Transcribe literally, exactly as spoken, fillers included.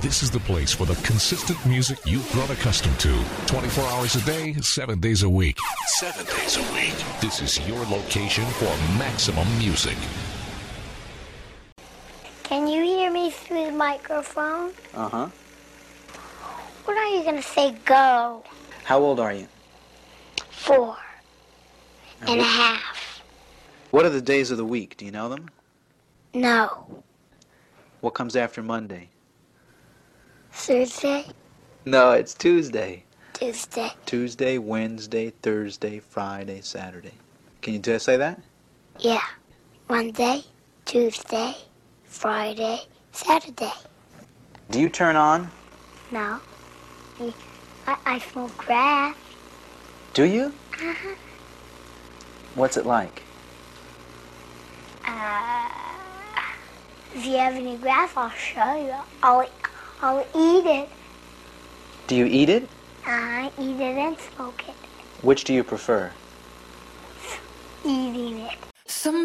This is the place for the consistent music you've grown accustomed to. twenty-four hours a day, seven days a week. Seven days a week. This is your location for maximum music. Can you hear me through the microphone? Uh-huh. When are you going to say go? How old are you? Four And and a what- half. What are the days of the week? Do you know them? No. What comes after Monday? Thursday, No, it's Tuesday. Tuesday, Tuesday, Wednesday, Thursday, Friday, Saturday. Can you just say that? yeah. Monday, Tuesday, Friday, Saturday. Do you turn on? No. I, I smoke grass. Do you? Uh-huh. What's it like? Uh, if you have any grass, I'll show you. I'll, I'll eat it. Do you eat it? I eat it and smoke it. Which do you prefer? Eating it.